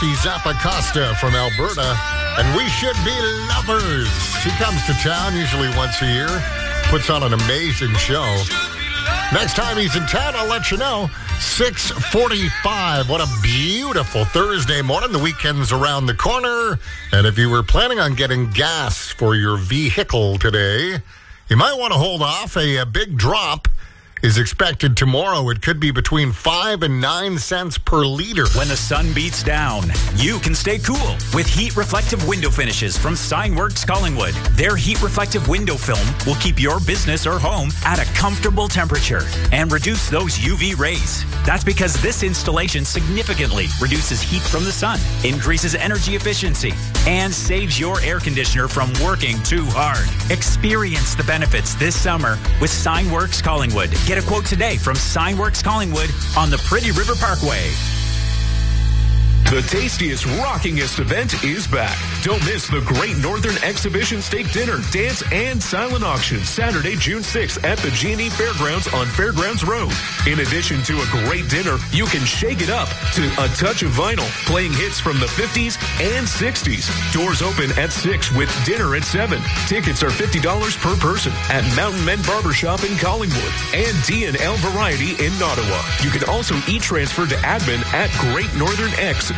Zappa Costa from Alberta, and We Should Be Lovers. He comes to town usually once a year, puts on an amazing show. Next time he's in town, I'll let you know. 6:45. What a beautiful Thursday morning. The weekend's around the corner. And if you were planning on getting gas for your vehicle today, you might want to hold off. A big drop is expected tomorrow. It could be between 5 and 9 cents per liter. When the sun beats down, you can stay cool with heat reflective window finishes from Signworks Collingwood. Their heat reflective window film will keep your business or home at a comfortable temperature and reduce those UV rays. That's because this installation significantly reduces heat from the sun, increases energy efficiency, and saves your air conditioner from working too hard. Experience the benefits this summer with Signworks Collingwood. Get a quote today from Signworks Collingwood on the Pretty River Parkway. The tastiest, rockingest event is back. Don't miss the Great Northern Exhibition Steak Dinner, Dance, and Silent Auction, Saturday, June 6th at the G&E Fairgrounds on Fairgrounds Road. In addition to a great dinner, you can shake it up to A Touch of Vinyl, playing hits from the 50s and 60s. Doors open at 6 with dinner at 7. Tickets are $50 per person at Mountain Men Barbershop in Collingwood and D&L Variety in Ottawa. You can also e-transfer to admin at GreatNorthernX.com.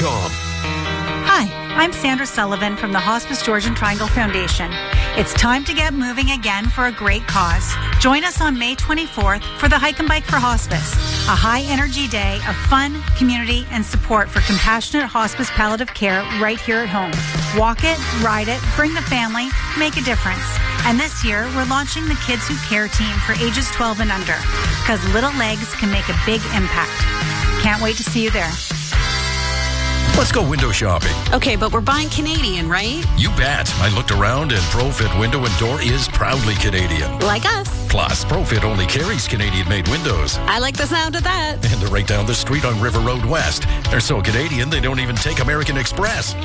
Hi, I'm Sandra Sullivan from the Hospice Georgian Triangle Foundation. It's time to get moving again for a great cause. Join us on May 24th for the Hike and Bike for Hospice, a high-energy day of fun, community, and support for compassionate hospice palliative care right here at home. Walk it, ride it, bring the family, make a difference. And this year, we're launching the Kids Who Care team for ages 12 and under, because little legs can make a big impact. Can't wait to see you there. Let's go window shopping. Okay, but we're buying Canadian, right? You bet. I looked around and ProFit Window and Door is proudly Canadian. Like us. Plus, ProFit only carries Canadian-made windows. I like the sound of that. And they're right down the street on River Road West. They're so Canadian, they don't even take American Express.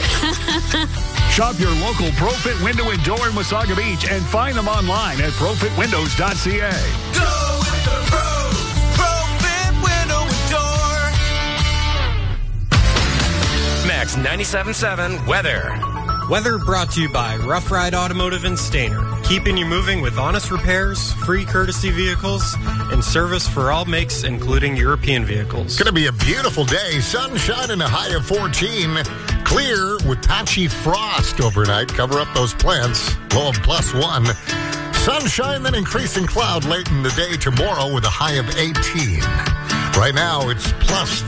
Shop your local ProFit Window and Door in Wasaga Beach and find them online at profitwindows.ca. Go with the ProFit Window and Door. Max 97.7 weather. Weather brought to you by Rough Ride Automotive and Stainer. Keeping you moving with honest repairs, free courtesy vehicles, and service for all makes, including European vehicles. It's going to be a beautiful day. Sunshine and a high of 14. Clear with patchy frost overnight. Cover up those plants. Low of +1. Sunshine, then increasing cloud late in the day tomorrow with a high of 18. Right now, it's